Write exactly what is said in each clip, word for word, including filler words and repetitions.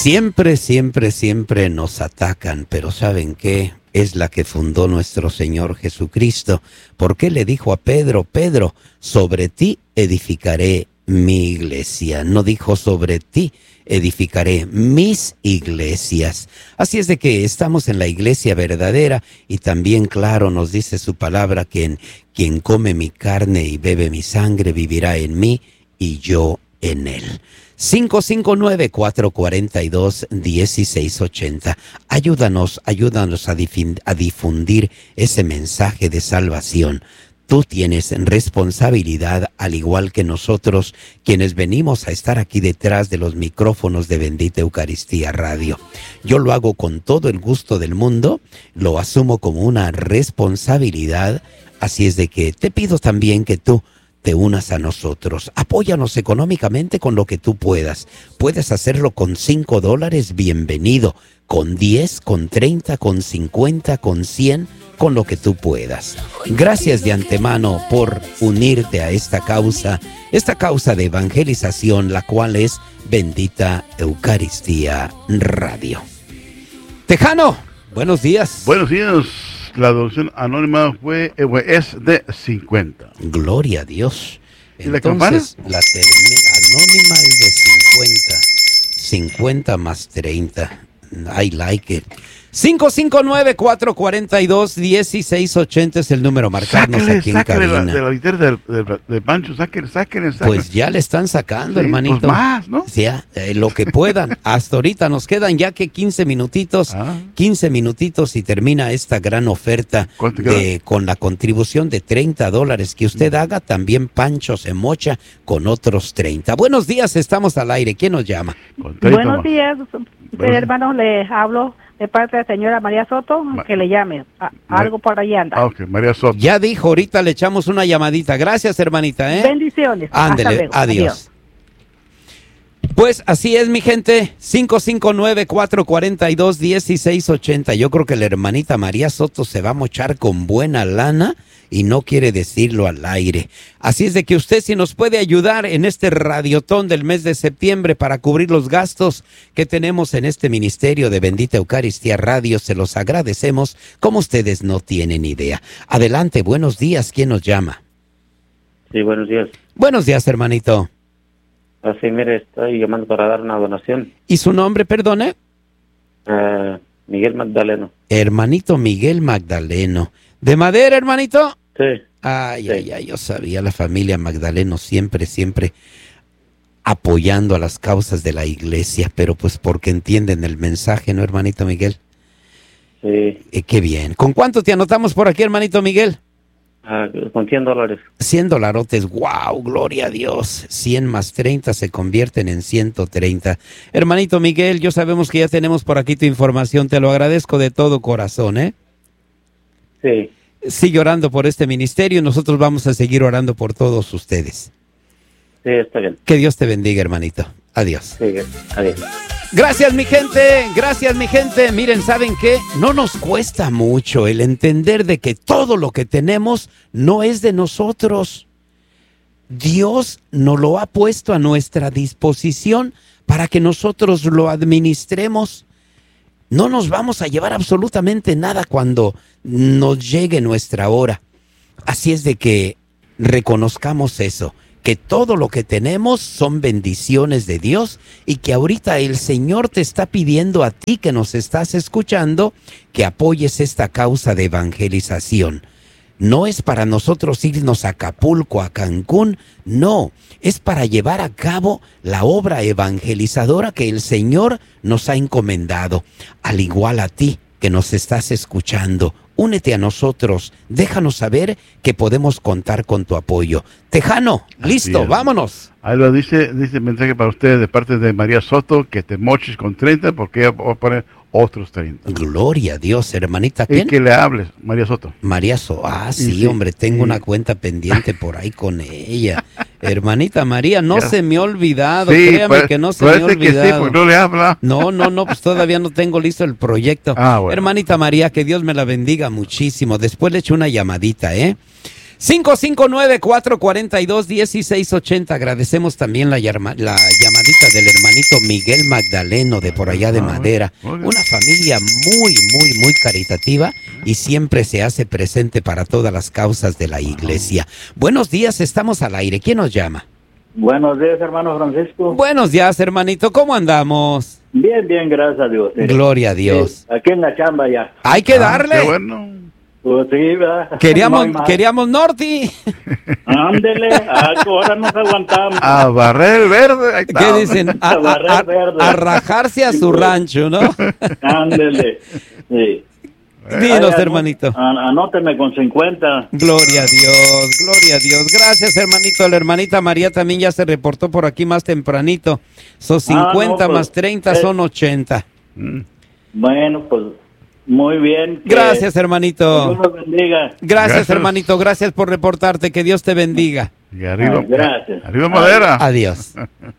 Siempre, siempre, siempre nos atacan, pero ¿saben qué? Es la que fundó nuestro Señor Jesucristo. ¿Por qué le dijo a Pedro, Pedro, sobre ti edificaré mi iglesia? No dijo sobre ti edificaré mis iglesias. Así es de que estamos en la iglesia verdadera y también, claro, nos dice su palabra que en, quien come mi carne y bebe mi sangre vivirá en mí y yo en él. cinco cinco nueve, cuatro cuatro dos, uno seis ocho cero. Ayúdanos, ayúdanos a, difin- a difundir ese mensaje de salvación. Tú tienes responsabilidad, al igual que nosotros, quienes venimos a estar aquí detrás de los micrófonos de Bendita Eucaristía Radio. Yo lo hago con todo el gusto del mundo, lo asumo como una responsabilidad, así es de que te pido también que tú te unas a nosotros. Apóyanos económicamente con lo que tú puedas. Puedes hacerlo con cinco dólares, bienvenido. Con diez, con treinta, con cincuenta, con cien, con lo que tú puedas. Gracias de antemano por unirte a esta causa, esta causa de evangelización, la cual es Bendita Eucaristía Radio. Tejano, buenos días. Buenos días. La donación anónima fue, eh, es de cincuenta. Gloria a Dios. ¿Y la campana? Entonces, la termi- anónima es de cincuenta. cincuenta más treinta. I like it. cinco cinco nueve, cuatro cuatro dos, uno seis ocho cero es el número. Marcarnos Sácale, aquí en sácale cabina. la, de la litera de, de, de Pancho, sáquenle, sáquenle, sáquenle. Pues ya le están sacando, Sí, hermanito. pues más, ¿no? Sí, eh, lo que puedan. Hasta ahorita nos quedan ya que quince minutitos, Ah. quince minutitos y termina esta gran oferta ¿Cuánto queda? de, con la contribución de treinta dólares que usted haga. También Pancho se mocha con otros treinta. Buenos días, estamos al aire. ¿Quién nos llama? Con treinta Buenos más. días, Buenos- hermanos, les hablo de parte de la señora María Soto, Ma- que le llame, a- Ma- algo por ahí anda. Ah, ok, María Soto. Ya dijo, ahorita le echamos una llamadita. Gracias, hermanita, ¿eh? Bendiciones. Hasta Ándele, luego. adiós. Pues así es, mi gente. cinco cinco nueve, cuatro cuatro dos, uno seis ocho cero. Yo creo que la hermanita María Soto se va a mochar con buena lana y no quiere decirlo al aire. Así es de que usted, si nos puede ayudar en este radiotón del mes de septiembre para cubrir los gastos que tenemos en este ministerio de Bendita Eucaristía Radio, se los agradecemos como ustedes no tienen idea. Adelante, buenos días. ¿Quién nos llama? Sí, buenos días. Buenos días, hermanito. Así, mire, estoy llamando para dar una donación. ¿Y su nombre, perdone? Uh, Miguel Magdaleno. Hermanito Miguel Magdaleno. ¿De Madera, hermanito? Sí. Ay, Sí. ay, ay, yo sabía, la familia Magdaleno siempre, siempre apoyando a las causas de la iglesia, pero pues porque entienden el mensaje, ¿no, hermanito Miguel? Sí. Eh, qué bien. ¿Con cuánto te anotamos por aquí, hermanito Miguel? Uh, con cien dólares. cien dolarotes, wow, gloria a Dios. cien más treinta se convierten en ciento treinta. Hermanito Miguel, yo sabemos que ya tenemos por aquí tu información, te lo agradezco de todo corazón, ¿eh? Sí. Sigue orando por este ministerio y nosotros vamos a seguir orando por todos ustedes. Sí, está bien. Que Dios te bendiga, hermanito. Adiós. Sí, adiós. Gracias, mi gente. Gracias, mi gente. Miren, ¿saben qué? No nos cuesta mucho el entender de que todo lo que tenemos no es de nosotros. Dios nos lo ha puesto a nuestra disposición para que nosotros lo administremos. No nos vamos a llevar absolutamente nada cuando nos llegue nuestra hora. Así es de que reconozcamos eso, que todo lo que tenemos son bendiciones de Dios y que ahorita el Señor te está pidiendo a ti que nos estás escuchando que apoyes esta causa de evangelización. No es para nosotros irnos a Acapulco, a Cancún, no, es para llevar a cabo la obra evangelizadora que el Señor nos ha encomendado. Al igual a ti que nos estás escuchando, únete a nosotros, déjanos saber que podemos contar con tu apoyo. Tejano, listo, Así es. vámonos. Ahí lo dice, dice el mensaje para ustedes de parte de María Soto, que te moches con treinta porque ella va a poner otros treinta. Gloria a Dios, hermanita. Y ¿Quién? que le hables, María Soto. María So. Ah, sí, sí, hombre, tengo sí. una cuenta pendiente por ahí con ella. Hermanita María, no Ya. se me ha olvidado, Sí, créame pare- que no se me ha parece que sí, olvidado. porque no le habla. No, no, no, pues todavía no tengo listo el proyecto. Ah, bueno. Hermanita María, que Dios me la bendiga muchísimo. Después le echo una llamadita, ¿eh? cinco cinco nueve, cuatro cuatro dos, uno seis ocho cero. Agradecemos también la, llama, la llamadita del hermanito Miguel Magdaleno de por allá de Ah, Madera. muy bien. Una familia muy, muy, muy caritativa y siempre se hace presente para todas las causas de la iglesia. Buenos días, estamos al aire. ¿Quién nos llama? Buenos días, hermano Francisco. Buenos días, hermanito. ¿Cómo andamos? Bien, bien, gracias a Dios. Sí. Gloria a Dios. Sí, aquí en la chamba ya. Hay que Ah, darle. qué bueno. Pues sí, ¿verdad? Queríamos, No hay más. queríamos Norti. Ándele, ah, ahora nos aguantamos. A barrer el verde. Ahí está. ¿Qué dicen? A, a- a- a rajarse a su rancho, ¿no? Ándele. Sí. Dinos, Ay, hermanito. anó- Anóteme con cincuenta. Gloria a Dios, gloria a Dios. Gracias, hermanito. La hermanita María también ya se reportó por aquí más tempranito. Son cincuenta Ah, no, pues, más treinta, eh. son ochenta. Mm. Bueno, pues muy bien. que Gracias, hermanito. Dios los bendiga. Gracias, Gracias. hermanito. Gracias por reportarte. Que Dios te bendiga. Y arriba, Ah, gracias. arriba madera. Adiós.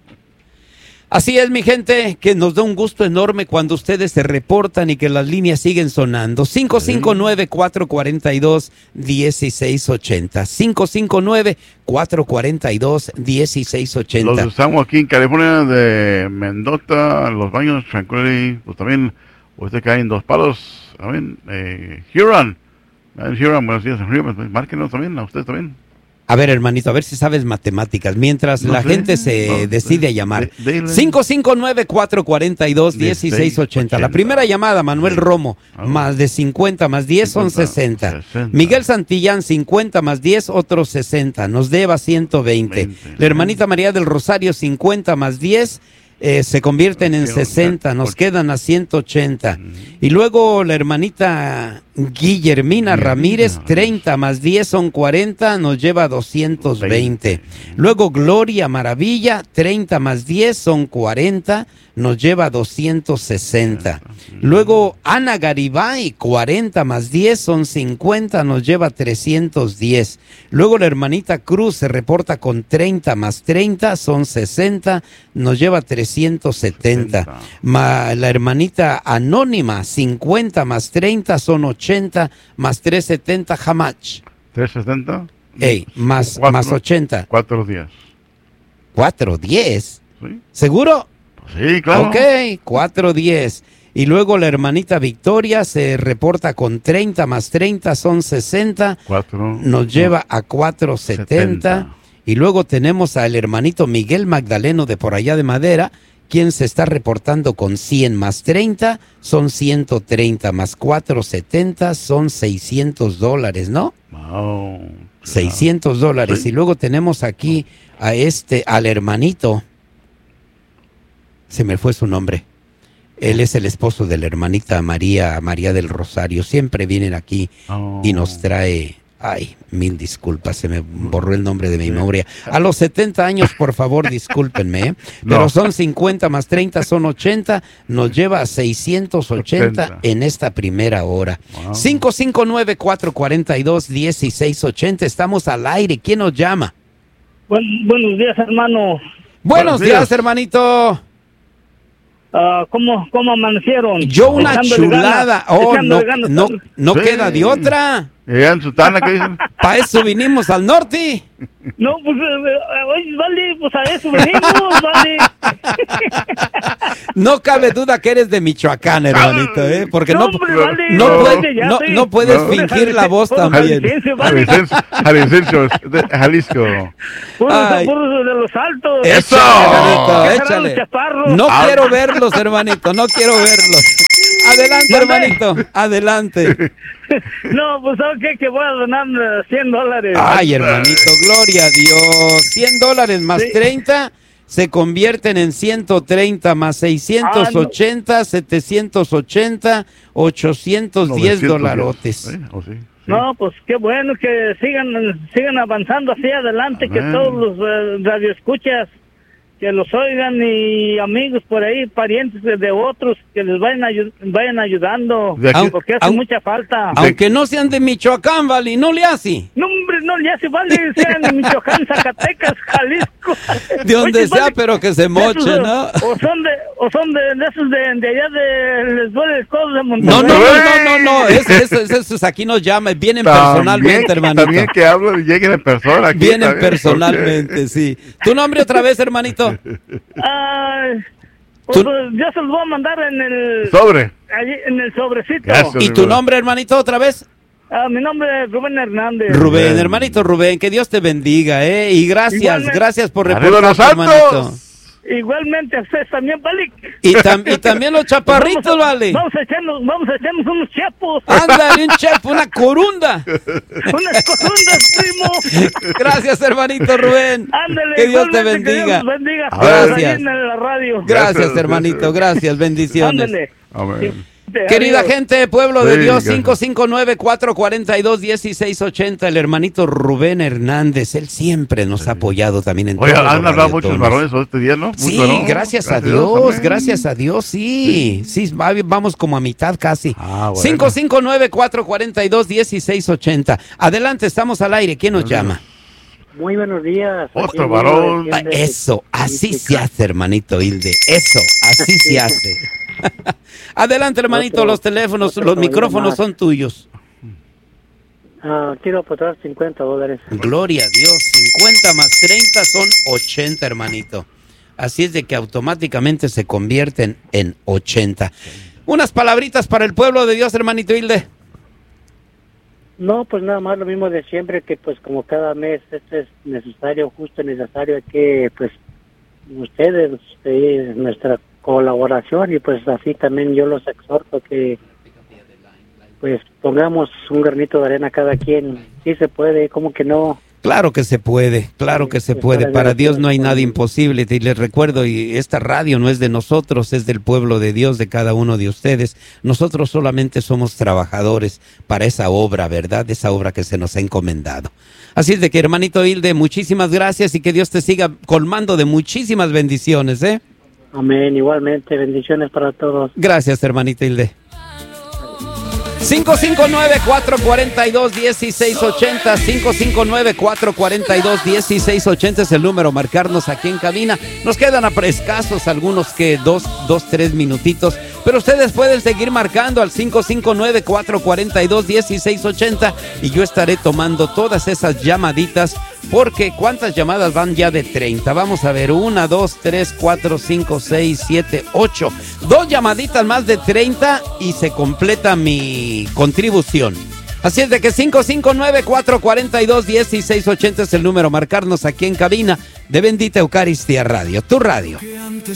Así es, mi gente, que nos da un gusto enorme cuando ustedes se reportan y que las líneas siguen sonando. cinco cinco nueve, cuatro cuatro dos, uno seis ocho cero. cinco cinco nueve, cuatro cuatro dos, uno seis ocho Los cero. usamos aquí en California, de Mendota, Los Baños, Tranquility, pues también, usted cae en Dos Palos, también, eh, Huron. En Huron, buenos días, Huron, márquenos también, a usted también. A ver, hermanito, a ver si sabes matemáticas. Mientras No la sé, gente se no, decide de- a llamar. de- dele. cinco cinco nueve, cuatro cuatro dos, uno seis ocho cero. La primera llamada, Manuel Romo, Ah. más de cincuenta más diez son cincuenta, sesenta. sesenta. Miguel Santillán, cincuenta más diez, otros sesenta. Nos deba ciento veinte. veinte. La hermanita María del Rosario, cincuenta más diez. Eh, se convierten en Quedan sesenta, nos ocho. quedan a ciento ochenta. Y luego la hermanita Guillermina Guillermina Ramírez, Ramírez. treinta más diez son cuarenta, nos lleva a doscientos veinte. Luego Gloria Maravilla, treinta más diez son cuarenta, nos lleva a doscientos sesenta. Luego Ana Garibay, cuarenta más diez son cincuenta, nos lleva a trescientos diez. Luego la hermanita Cruz se reporta con treinta más treinta son sesenta, nos lleva a trescientos setenta. setenta. Ma- la hermanita Anónima, cincuenta más treinta son ochenta, más trescientos setenta, how much? trescientos setenta. Ey, más, Cuatro. más ochenta. Cuatro días. cuatro diez. ¿Sí? ¿Seguro? Pues sí, claro. Ok, cuatro diez. Y luego la hermanita Victoria se reporta con treinta más treinta son sesenta, Cuatro. nos lleva a cuatrocientos setenta. setenta. Y luego tenemos al hermanito Miguel Magdaleno de por allá de Madera, quien se está reportando con cien más treinta son ciento treinta, más cuatrocientos setenta son seiscientos dólares, ¿no? Wow, claro. seiscientos dólares. Sí. Y luego tenemos aquí a este, al hermanito, se me fue su nombre. Él es el esposo de la hermanita María, María del Rosario. Siempre vienen aquí Oh. y nos trae, ay, mil disculpas, se me borró el nombre de mi memoria. A los setenta años, por favor, discúlpenme, ¿eh? Pero No. son cincuenta más treinta son ochenta, nos lleva a seiscientos ochenta ochenta. en esta primera hora. Wow. cinco cinco nueve, cuatro cuatro dos, uno seis ocho cero, estamos al aire. ¿Quién nos llama? Buen- buenos días, hermano. Buenos Buenos días, días. hermanito. Ah, ¿cómo, ¿Cómo amanecieron? Yo una Echándole chulada. ganas, Oh, no, echándole ganas. no, no Sí. queda de otra. Y allá en Sutana, ¿qué dicen? Para eso vinimos al norte. No, pues, eh, eh, oye, vale, pues a eso venimos, vale. No cabe duda que eres de Michoacán, hermanito, ¿eh? Porque no, No, hombre, vale, no, no, puede- ya no, sé. no puedes No. fingir la voz Puro también. jalisciense, vale. Jalisciense, Jalisciense, de Jalisco. Puro, Ay. puro de los altos. ¡Eso! Échale, hermanito, ¿Qué serán échale. los chaparros? No Ah. quiero verlos, hermanito, no quiero verlos. Adelante, ¿Mande? hermanito, adelante. No, pues ¿sabes qué? Que voy a donar eh, cien dólares. Ay, hermanito, gloria a Dios. cien dólares más Sí. treinta se convierten en ciento treinta más seiscientos ochenta, setecientos ochenta, ochocientos diez novecientos dolarotes. ¿Sí? ¿O sí? Sí. No, pues qué bueno que sigan sigan avanzando así adelante, que Amén. todos los eh, radioescuchas que los oigan y amigos por ahí, parientes de, de otros, que les vayan, ayu- vayan ayudando, De aquí- porque hace Au- mucha falta. Aunque no sean de Michoacán, vale, no le hace. No, hombre, no, ya se vale, sean de Michoacán, Zacatecas, Jalisco. De donde Oye, sea, vale, pero que se de moche, esos, ¿no? O son de, o son de, de esos de, de allá de, les duele el codo de Monterrey. No, no, no, no, no, no, es- eso, eso, eso aquí nos llama, vienen personalmente, hermanito. También que hablo y lleguen en persona aquí. Vienen también, personalmente, sí. ¿Tu nombre otra vez, hermanito? Ay, Tú- pues, yo se los voy a mandar en el, Sobre. allí, en el sobrecito. Gracias. ¿Y tu nombre, hermanito, otra vez? Ah, mi nombre es Rubén Hernández. Rubén, Rubén. hermanito Rubén, que Dios te bendiga, ¿eh? Y gracias, Igualmente. gracias por ¡Arriba los reportarte, hermanito. Santos! Igualmente a ustedes también, ¿vale? Y, tam- y también los chaparritos, Vamos a- vale. Vamos a echarnos, vamos a echarnos unos chapos. Ándale, un chef, una corunda. Unas corundas, primo. Gracias, hermanito Rubén. Ándale, Que Dios te igualmente, que bendiga. Dios los bendiga. Gracias. Ahí en la radio. Gracias, Gracias. hermanito, gracias, bendiciones. Ándale. Amén. Querida Adiós. gente, pueblo de Sí, Dios, gracias. cinco cinco nueve, cuatro cuatro dos, uno seis ocho cero, el hermanito Rubén Hernández, él siempre nos ha apoyado también en Oye, todos los han hablado muchos radiotones. varones sobre este día, ¿no? Sí, Mucho, ¿no? gracias a Dios, Dios, amén. gracias a Dios, sí, sí, va- vamos como a mitad casi. Ah, bueno. cinco cinco nueve, cuatro cuatro dos, uno seis ocho cero. Adelante, estamos al aire, ¿quién nos llama? Muy buenos días. Otro Aquí varón. mismo Ah, de- eso, así se hace, hermanito Hilde, eso, así se hace. Adelante, hermanito, Otro- los teléfonos, otro los caballero micrófonos más. son tuyos. Ah, quiero aportar cincuenta dólares. Gloria a Dios, cincuenta más treinta son ochenta, hermanito. Así es de que automáticamente se convierten en ochenta. Unas palabritas para el pueblo de Dios, hermanito Hilde. No, pues nada más lo mismo de siempre, que pues como cada mes esto es necesario, justo necesario que pues ustedes, eh, nuestra colaboración, y pues así también yo los exhorto que pues pongamos un granito de arena cada quien. Sí se puede, como que no. Claro que se puede, claro que se puede. Para Dios no hay nada imposible. Y les recuerdo, y esta radio no es de nosotros, es del pueblo de Dios, de cada uno de ustedes. Nosotros solamente somos trabajadores para esa obra, ¿verdad? Esa obra que se nos ha encomendado. Así es de que, hermanito Hilde, muchísimas gracias y que Dios te siga colmando de muchísimas bendiciones, ¿eh? Amén, igualmente, bendiciones para todos. Gracias, hermanito Hilde. cinco cinco nueve, cuatro cuatro dos, uno seis ocho cero, cinco cinco nueve, cuatro cuatro dos, uno seis ocho cero es el número, marcarnos aquí en cabina. Nos quedan a escasos algunos que dos, dos, tres minutitos, pero ustedes pueden seguir marcando al cinco cinco nueve, cuatro cuatro dos, uno seis ocho cero y yo estaré tomando todas esas llamaditas, porque ¿cuántas llamadas van ya de treinta? Vamos a ver, una, dos, tres, cuatro, cinco, seis, siete, ocho. Dos llamaditas más de treinta y se completa mi contribución. Así es de que cinco cinco nueve, cuatro cuatro dos, uno seis ocho cero es el número, marcarnos aquí en cabina de Bendita Eucaristía Radio, tu radio.